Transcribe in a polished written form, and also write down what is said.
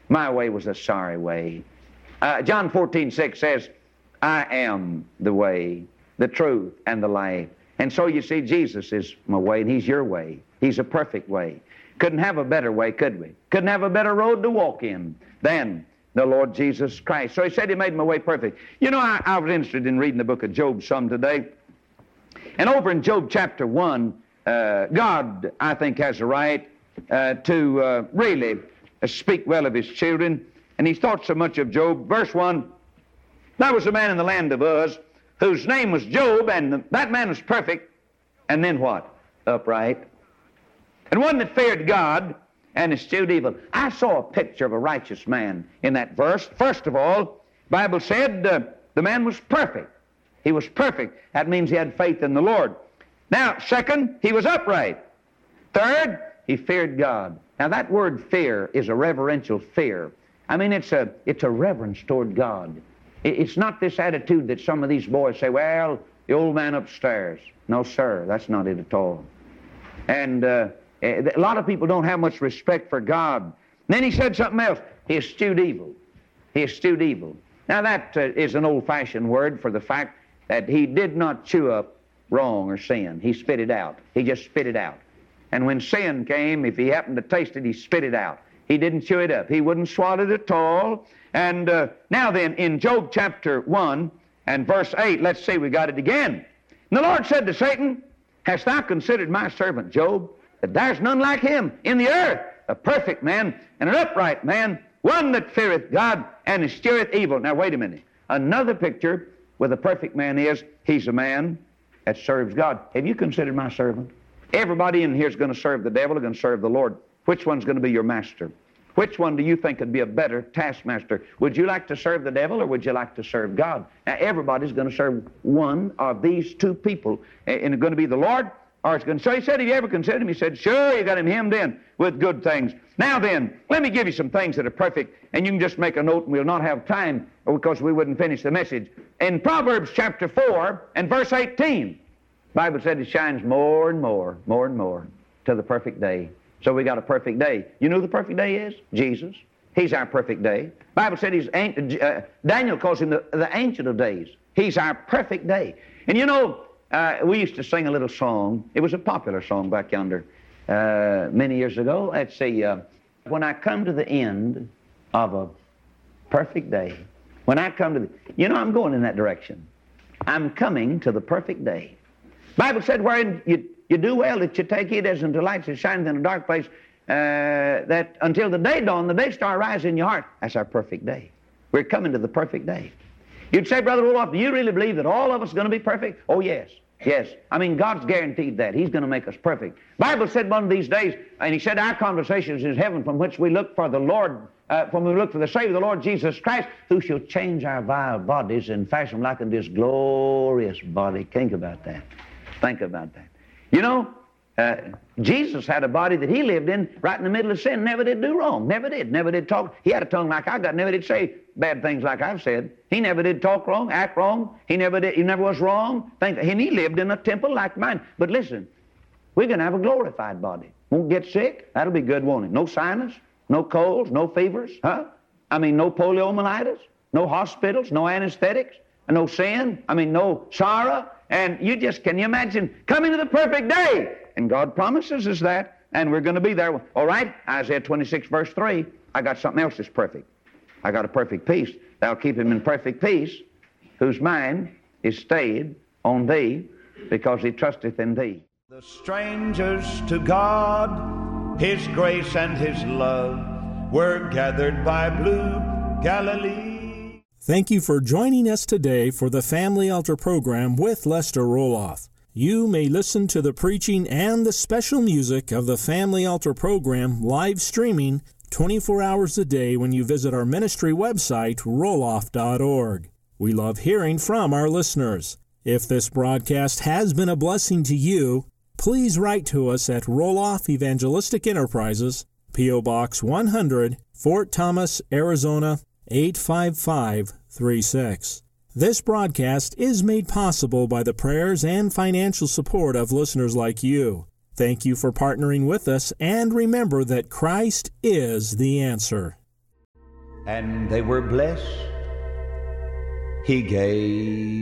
My way was a sorry way. John 14:6 says, I am the way, the truth, and the life. And so you see, Jesus is my way, and He's your way. He's a perfect way. Couldn't have a better way, could we? Couldn't have a better road to walk in than the Lord Jesus Christ. So He said He made my way perfect. You know, I was interested in reading the book of Job some today. And over in Job chapter 1, God, I think, has a right to really speak well of His children. And He thought so much of Job. Verse 1, there was a man in the land of Uz whose name was Job, and that man was perfect. And then what? Upright. And one that feared God and eschewed evil. I saw a picture of a righteous man in that verse. First of all, the Bible said the man was perfect. He was perfect. That means he had faith in the Lord. Now, second, he was upright. Third, he feared God. Now, that word fear is a reverential fear. I mean, it's a reverence toward God. It's not this attitude that some of these boys say, well, the old man upstairs. No, sir, that's not it at all. And a lot of people don't have much respect for God. And then he said something else. He eschewed evil. He eschewed evil. Now, that is an old-fashioned word for the fact that he did not chew up wrong or sin. He spit it out. He just spit it out. And when sin came, if he happened to taste it, he spit it out. He didn't chew it up. He wouldn't swallow it at all. And now then, in Job chapter 1 and verse 8, let's see, we got it again. And the Lord said to Satan, hast thou considered my servant Job, that there's none like him in the earth, a perfect man and an upright man, one that feareth God and escheweth evil. Now wait a minute. Another picture with a perfect man is, he's a man that serves God. Have you considered my servant? Everybody in here is going to serve the devil or going to serve the Lord. Which one's going to be your master? Which one do you think would be a better taskmaster? Would you like to serve the devil or would you like to serve God? Now, everybody's going to serve one of these two people. And it's going to be the Lord, or it's going to... So he said, have you ever considered him? He said, sure, you got him hemmed in with good things. Now then, let me give you some things that are perfect, and you can just make a note, and we'll not have time because we wouldn't finish the message. In Proverbs chapter 4 and verse 18, the Bible said it shines more and more to the perfect day. So we got a perfect day. You know who the perfect day is? Jesus. He's our perfect day. The Bible said he's Daniel calls him the Ancient of Days. He's our perfect day. And you know, we used to sing a little song. It was a popular song back yonder many years ago. Let's see, when I come to the end of a perfect day, when I come to the... You know, I'm going in that direction. I'm coming to the perfect day. The Bible said wherein you do well that you take heed as unto lights that shines in a dark place, that until the day dawn, the day star rise in your heart. That's our perfect day. We're coming to the perfect day. You'd say, Brother Roloff, do you really believe that all of us are going to be perfect? Oh, yes. Yes. I mean, God's guaranteed that. He's going to make us perfect. The Bible said one of these days, and He said, our conversations is heaven from which we look for the Lord, from we look for the Savior, the Lord Jesus Christ, who shall change our vile bodies and fashion like unto His glorious body. Think about that. Think about that. You know, Jesus had a body that He lived in right in the middle of sin, never did do wrong, never did talk. He had a tongue like I got, never did say bad things like I've said. He never did talk wrong, act wrong. He never was wrong. And He lived in a temple like mine. But listen, we're going to have a glorified body. Won't get sick. That'll be good, won't it? No sinus, no colds, no fevers, huh? I mean, no poliomyelitis, no hospitals, no anesthetics, no sin. I mean, no sorrow. And can you imagine coming to the perfect day? And God promises us that, and we're going to be there. All right, Isaiah 26, verse 3, I got something else that's perfect. I got a perfect peace. Thou keep him in perfect peace, whose mind is stayed on thee, because he trusteth in thee. The strangers to God, His grace and His love, were gathered by blue Galilee. Thank you for joining us today for the Family Altar program with Lester Roloff. You may listen to the preaching and the special music of the Family Altar program live streaming 24 hours a day when you visit our ministry website, roloff.org. We love hearing from our listeners. If this broadcast has been a blessing to you, please write to us at Roloff Evangelistic Enterprises, P.O. Box 100, Fort Thomas, Arizona, 85536. This broadcast is made possible by the prayers and financial support of listeners like you. Thank you for partnering with us, and remember that Christ is the answer. and they were blessed. He gave